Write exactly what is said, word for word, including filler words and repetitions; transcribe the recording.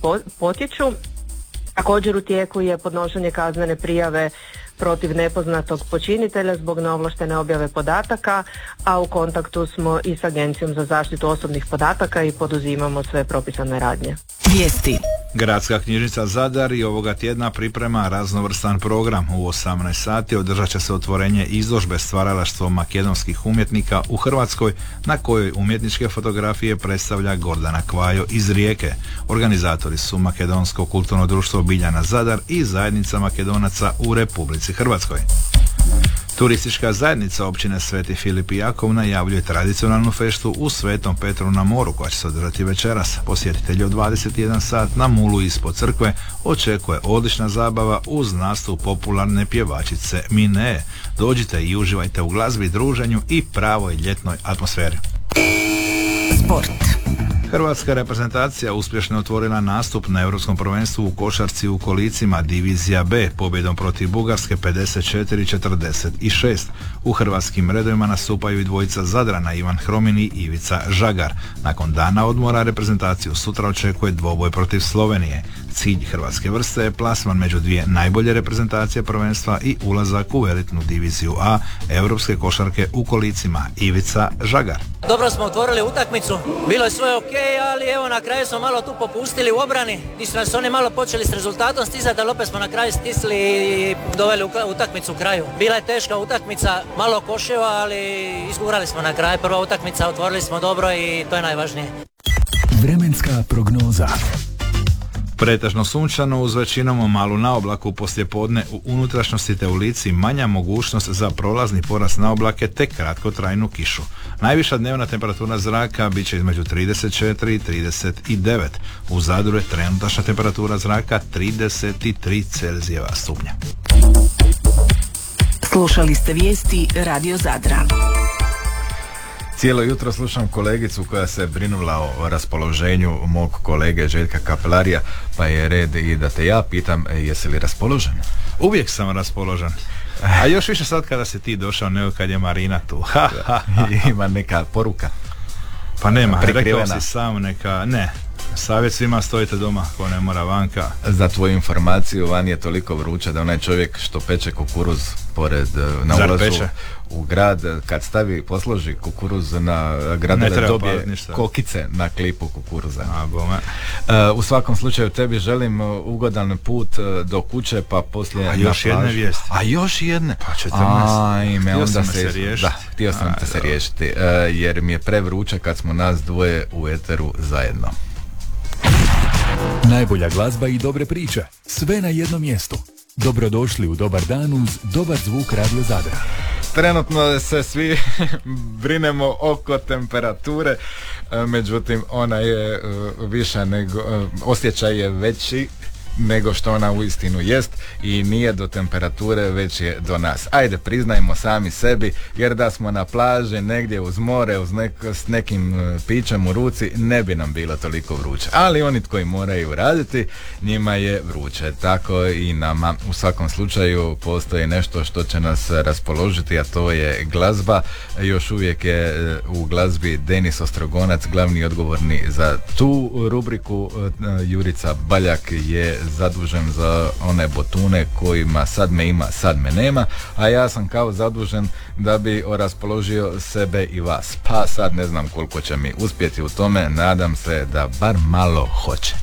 potječu. Također u tijeku je podnošenje kaznene prijave protiv nepoznatog počinitelja zbog neovlaštene objave podataka, a u kontaktu smo i s Agencijom za zaštitu osobnih podataka i poduzimamo sve propisane radnje. Vijesti. Gradska knjižnica Zadar i ovoga tjedna priprema raznovrstan program. U osamnaest sati održat će se otvorenje izložbe stvaralaštvo makedonskih umjetnika u Hrvatskoj, na kojoj umjetničke fotografije predstavlja Gordana Kvajo iz Rijeke. Organizatori su Makedonsko kulturno društvo Biljana Zadar i Zajednica Makedonaca u Republici Hrvatskoj. Turistička zajednica općine Sveti Filip i Jakov najavljuje tradicionalnu feštu u Svetom Petru na moru koja će se održati večeras. Posjetitelji od dvadeset jedan sat na mulu ispod crkve očekuje odlična zabava uz nastup popularne pjevačice Mine. Dođite i uživajte u glazbi, druženju i pravoj ljetnoj atmosferi. Sport. Hrvatska reprezentacija uspješno otvorila nastup na Europskom prvenstvu u košarci u kolicima Divizija B pobjedom protiv Bugarske pedeset četiri četrdeset šest. U hrvatskim redovima nastupaju i dvojica Zadrana, Ivan Hromin i Ivica Žagar. Nakon dana odmora reprezentaciju sutra očekuje dvoboj protiv Slovenije. Cilj hrvatske vrste je plasman među dvije najbolje reprezentacije prvenstva i ulazak u elitnu diviziju A europske košarke u kolicima. Ivica Žagar. Dobro smo otvorili utakmicu, bilo je sve ok, ali evo na kraju smo malo tu popustili u obrani, gdje su nas oni malo počeli s rezultatom stizati, ali opet smo na kraju stisli i doveli utakmicu u kraju. Bila je teška utakmica, malo koševa, ali izgurali smo na kraju. Prva utakmica, otvorili smo dobro i to je najvažnije. Vremenska prognoza. Pretežno sunčano uz većinom malu naoblaku poslijepodne u unutrašnjosti te u Lici, manja mogućnost za prolazni porast naoblake te kratkotrajnu kišu. Najviša dnevna temperatura zraka bit će između trideset četiri i trideset devet. U Zadru je trenutačna temperatura zraka trideset tri Celzijeva stupnja. Slušali ste vijesti Radio Zadra. Cijelo jutro slušam kolegicu koja se brinula o raspoloženju mog kolege Željka Kapelarija, pa je red i da te ja pitam, jesi li raspoložen? Uvijek sam raspoložen. A još više sad kada si ti došao, nego kad je Marina tu. Ha, ha, ha. Ima neka poruka? Pa nema, rekao si sam neka, ne. Savjet svima, stojite doma, ko ne mora vanka. Za tvoju informaciju, van je toliko vruće da onaj čovjek što peče kukuruz pored na Zar ulazu peče? U grad, kad stavi, posloži kukuruz na gradove, dobije kokice na klipu kukuruza. A, bome. Uh, u svakom slučaju tebi želim ugodan put do kuće, pa poslije A još jedne vijesti. A još jedne? Pa četrnaest. Ajme, htio onda sam se, se riješiti. Da, htio sam A, te se dobro. riješiti, uh, jer mi je prevruće kad smo nas dvoje u eteru zajedno. Najbolja glazba i dobre priče, sve na jednom mjestu. Dobrodošli u Dobar dan uz dobar zvuk Radio Zadra. Trenutno se svi brinemo oko temperature, međutim ona je viša nego, osjećaj je veći nego što ona uistinu jest i nije do temperature, već je do nas. Ajde, priznajmo sami sebi, jer da smo na plaži negdje uz more uz nek, s nekim pićem u ruci, ne bi nam bilo toliko vruće. Ali oni koji moraju raditi, njima je vruće. Tako i nama. U svakom slučaju postoji nešto što će nas raspoložiti, a to je glazba. Još uvijek je u glazbi Denis Ostrogonac glavni odgovorni za tu rubriku. Jurica Baljak je zadužen za one botune kojima sad me ima, sad me nema, a ja sam kao zadužen da bi raspoložio sebe i vas. Pa sad ne znam koliko će mi uspjeti u tome, nadam se da bar malo hoće.